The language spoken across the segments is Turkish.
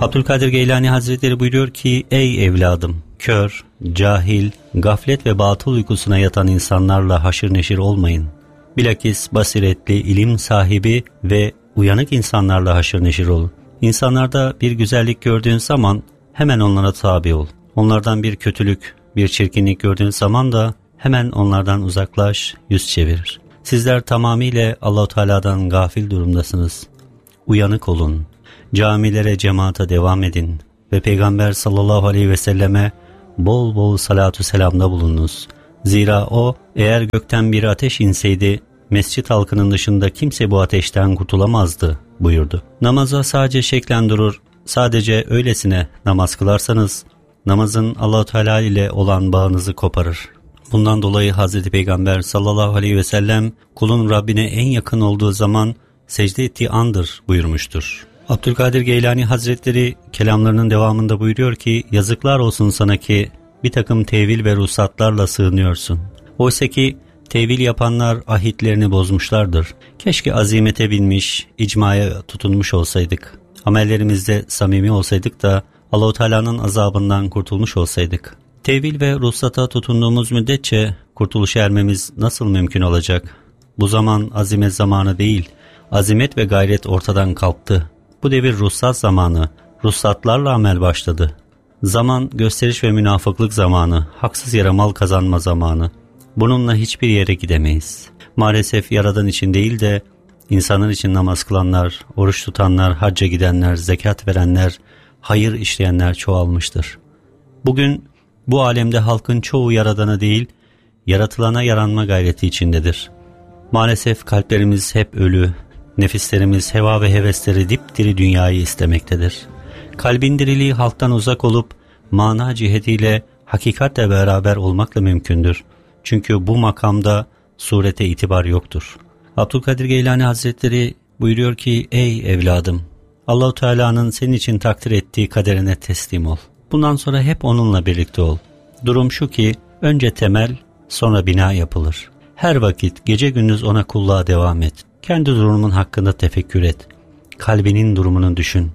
Abdülkadir Geylani Hazretleri buyuruyor ki, ey evladım, kör, cahil, gaflet ve batıl uykusuna yatan insanlarla haşır neşir olmayın. Bilakis basiretli, ilim sahibi ve uyanık insanlarla haşır neşir olun. İnsanlarda bir güzellik gördüğün zaman hemen onlara tabi ol. Onlardan bir kötülük, bir çirkinlik gördüğün zaman da hemen onlardan uzaklaş, yüz çevir. Sizler tamamıyla Allah-u Teala'dan gafil durumdasınız. Uyanık olun. Camilere, cemaate devam edin ve Peygamber sallallahu aleyhi ve selleme bol bol salatu selamda bulununuz. Zira o, eğer gökten bir ateş inseydi, mescit halkının dışında kimse bu ateşten kurtulamazdı buyurdu. Namaza sadece şeklen durur, sadece öylesine namaz kılarsanız, namazın Allah-u Teala ile olan bağınızı koparır. Bundan dolayı Hazreti Peygamber sallallahu aleyhi ve sellem, kulun Rabbine en yakın olduğu zaman secde ettiği andır buyurmuştur. Abdülkadir Geylani Hazretleri kelamlarının devamında buyuruyor ki, yazıklar olsun sana ki bir takım tevil ve ruhsatlarla sığınıyorsun. Oysa ki tevil yapanlar ahitlerini bozmuşlardır. Keşke azimete binmiş, icmaya tutunmuş olsaydık. Amellerimizde samimi olsaydık da Allah-u Teala'nın azabından kurtulmuş olsaydık. Tevil ve ruhsata tutunduğumuz müddetçe kurtuluşa ermemiz nasıl mümkün olacak? Bu zaman azimet zamanı değil, azimet ve gayret ortadan kalktı. Bu devir ruhsat zamanı, ruhsatlarla amel başladı. Zaman gösteriş ve münafıklık zamanı, haksız yere mal kazanma zamanı. Bununla hiçbir yere gidemeyiz. Maalesef Yaradan için değil de insanlar için namaz kılanlar, oruç tutanlar, hacca gidenler, zekat verenler, hayır işleyenler çoğalmıştır. Bugün bu alemde halkın çoğu Yaradan'a değil, yaratılana yaranma gayreti içindedir. Maalesef kalplerimiz hep ölü, nefislerimiz heva ve hevesleri dipdiri dünyayı istemektedir. Kalbin diriliği halktan uzak olup mana cihetiyle hakikatle beraber olmakla mümkündür. Çünkü bu makamda surete itibar yoktur. Abdülkadir Geylani Hazretleri buyuruyor ki, ey evladım, Allah-u Teala'nın senin için takdir ettiği kaderine teslim ol. Bundan sonra hep onunla birlikte ol. Durum şu ki, önce temel, sonra bina yapılır. Her vakit gece gündüz ona kulluğa devam et. Kendi durumun hakkında tefekkür et. Kalbinin durumunu düşün.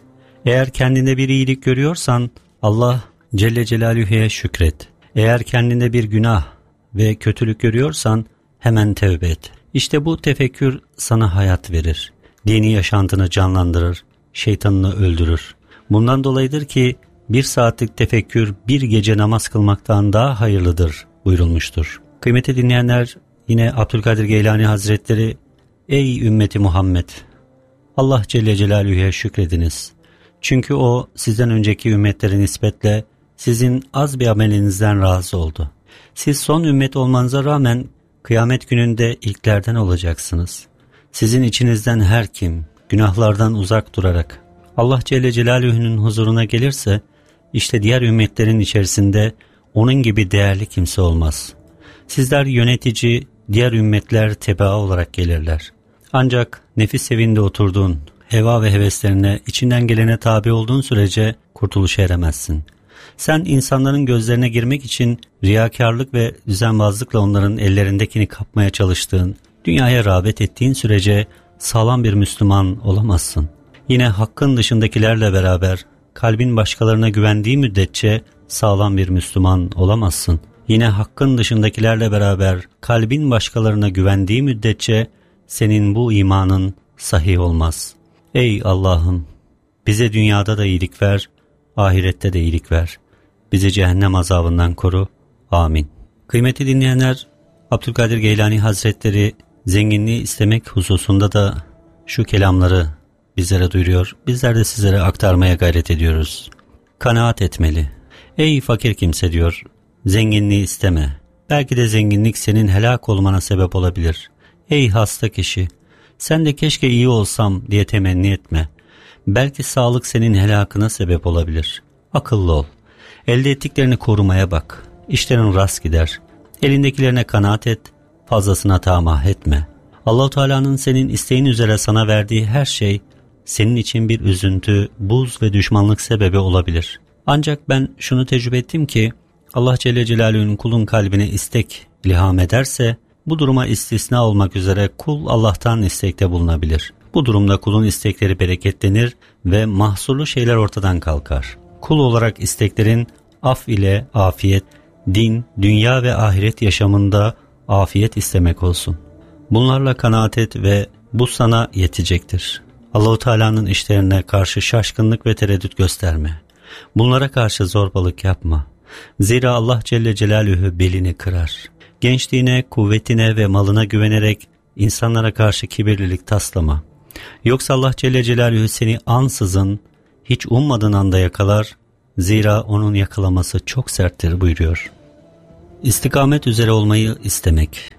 Eğer kendinde bir iyilik görüyorsan Allah Celle Celaluhu'ya şükret. Eğer kendinde bir günah ve kötülük görüyorsan hemen tevbe et. İşte bu tefekkür sana hayat verir. Dini yaşantını canlandırır, şeytanını öldürür. Bundan dolayıdır ki 1 saatlik tefekkür bir gece namaz kılmaktan daha hayırlıdır buyurulmuştur. Kıymetli dinleyenler, yine Abdülkadir Geylani Hazretleri, ey ümmeti Muhammed, Allah Celle Celaluhu'ya şükrediniz. Çünkü o sizden önceki ümmetlere nispetle sizin az bir amelinizden razı oldu. Siz son ümmet olmanıza rağmen kıyamet gününde ilklerden olacaksınız. Sizin içinizden her kim günahlardan uzak durarak Allah Celle Celaluhu'nun huzuruna gelirse, işte diğer ümmetlerin içerisinde onun gibi değerli kimse olmaz. Sizler yönetici, diğer ümmetler tebaa olarak gelirler. Ancak nefis evinde oturduğun, heva ve heveslerine, içinden gelene tabi olduğun sürece kurtuluşa eremezsin. Sen insanların gözlerine girmek için riyakarlık ve düzenbazlıkla onların ellerindekini kapmaya çalıştığın, dünyaya rağbet ettiğin sürece sağlam bir Müslüman olamazsın. Yine hakkın dışındakilerle beraber kalbin başkalarına güvendiği müddetçe sağlam bir Müslüman olamazsın. Yine hakkın dışındakilerle beraber kalbin başkalarına güvendiği müddetçe senin bu imanın sahih olmaz. Ey Allah'ım, bize dünyada da iyilik ver, ahirette de iyilik ver. Bizi cehennem azabından koru. Amin. Kıymetli dinleyenler, Abdülkadir Geylani Hazretleri zenginliği istemek hususunda da şu kelamları bizlere duyuruyor. Bizler de sizlere aktarmaya gayret ediyoruz. Kanaat etmeli. Ey fakir kimse diyor, zenginliği isteme. Belki de zenginlik senin helak olmana sebep olabilir. Ey hasta kişi, sen de keşke iyi olsam diye temenni etme. Belki sağlık senin helakına sebep olabilir. Akıllı ol. Elde ettiklerini korumaya bak. İşlerin rast gider. Elindekilerine kanaat et, fazlasına tamah etme. Allah-u Teala'nın senin isteğin üzere sana verdiği her şey senin için bir üzüntü, buz ve düşmanlık sebebi olabilir. Ancak ben şunu tecrübe ettim ki Allah Celle Celaluhu'nun kulun kalbine istek ilham ederse bu duruma istisna olmak üzere kul Allah'tan istekte bulunabilir. Bu durumda kulun istekleri bereketlenir ve mahsurlu şeyler ortadan kalkar. Kul olarak isteklerin af ile afiyet, din, dünya ve ahiret yaşamında afiyet istemek olsun. Bunlarla kanaat et ve bu sana yetecektir. Allah-u Teala'nın işlerine karşı şaşkınlık ve tereddüt gösterme. Bunlara karşı zorbalık yapma. Zira Allah Celle Celaluhu belini kırar. Gençliğine, kuvvetine ve malına güvenerek insanlara karşı kibirlilik taslama. Yoksa Allah Celle Celaluhu seni ansızın, hiç ummadığın anda yakalar. Zira onun yakalaması çok serttir buyuruyor. İstikamet üzere olmayı istemek.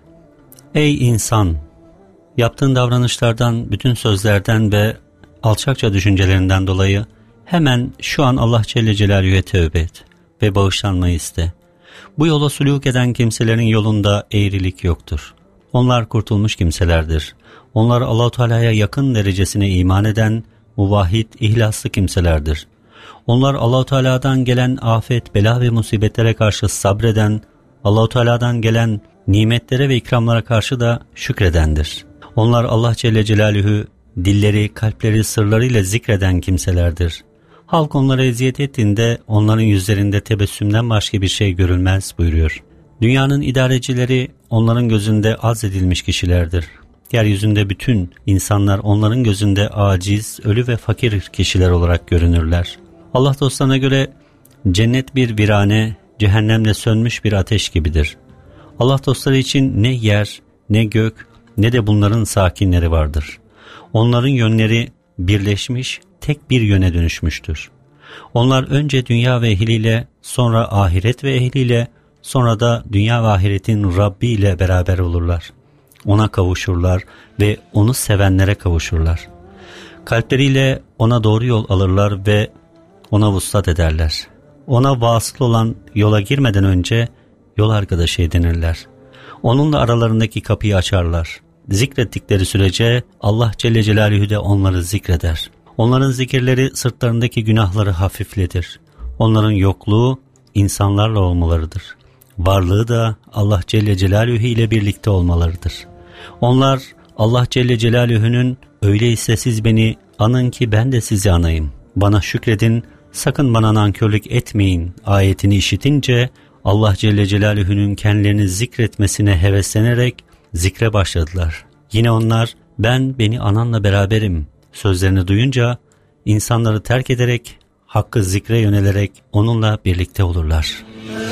Ey insan! Yaptığın davranışlardan, bütün sözlerden ve alçakça düşüncelerinden dolayı hemen şu an Allah Celle Celaluhu'ya tövbe et ve bağışlanmayı iste. Bu yola sülûk eden kimselerin yolunda eğrilik yoktur. Onlar kurtulmuş kimselerdir. Onlar Allah-u Teala'ya yakın derecesine iman eden, muvahhid, ihlaslı kimselerdir. Onlar Allah-u Teala'dan gelen afet, bela ve musibetlere karşı sabreden, Allah-u Teala'dan gelen nimetlere ve ikramlara karşı da şükredendir. Onlar Allah Celle Celaluhu dilleri, kalpleri, sırlarıyla zikreden kimselerdir. Halk onlara eziyet ettiğinde onların yüzlerinde tebessümden başka bir şey görülmez buyuruyor. Dünyanın idarecileri onların gözünde azledilmiş kişilerdir. Yeryüzünde bütün insanlar onların gözünde aciz, ölü ve fakir kişiler olarak görünürler. Allah dostlarına göre cennet bir virane, cehennemle sönmüş bir ateş gibidir. Allah dostları için ne yer, ne gök, ne de bunların sakinleri vardır. Onların yönleri birleşmiş, tek bir yöne dönüşmüştür. Onlar önce dünya ve ehliyle, sonra ahiret ve ehliyle, sonra da dünya ve ahiretin Rabbi ile beraber olurlar. Ona kavuşurlar ve onu sevenlere kavuşurlar. Kalpleriyle ona doğru yol alırlar ve ona vuslat ederler. Ona vasıl olan yola girmeden önce yol arkadaşı edinirler. Onunla aralarındaki kapıyı açarlar. Zikrettikleri sürece Allah Celle Celaluhu de onları zikreder. Onların zikirleri sırtlarındaki günahları hafifletir. Onların yokluğu insanlarla olmalarıdır. Varlığı da Allah Celle Celaluhu ile birlikte olmalarıdır. Onlar Allah Celle Celaluhu'nun öyleyse siz beni anın ki ben de sizi anayım. Bana şükredin, sakın bana nankörlük etmeyin ayetini işitince Allah Celle Celaluhu'nun kendilerini zikretmesine heveslenerek zikre başladılar. Yine onlar ben beni ananla beraberim sözlerini duyunca insanları terk ederek hakkı zikre yönelerek onunla birlikte olurlar.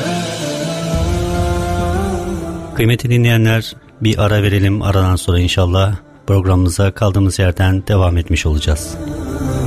Kıymetli dinleyenler, bir ara verelim. Aradan sonra inşallah programımıza kaldığımız yerden devam etmiş olacağız.